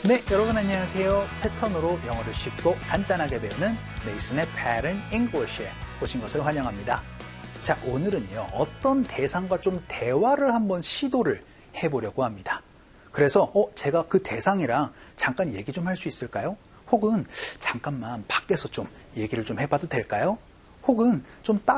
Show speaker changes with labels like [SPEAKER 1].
[SPEAKER 1] 네, 여러분 안녕하세요. 패턴으로 영어를 쉽고 간단하게 배우는 네이슨의 Pattern English에 오신 것을 환영합니다. 자, 오늘은요, 어떤 대상과 좀 대화를 한번 시도를 해보려고 합니다. 그래서 제가 그 대상이랑 잠깐 얘기 좀 할 수 있을까요? 혹은 잠깐만 밖에서 좀 얘기를 좀 해봐도 될까요? 혹은 좀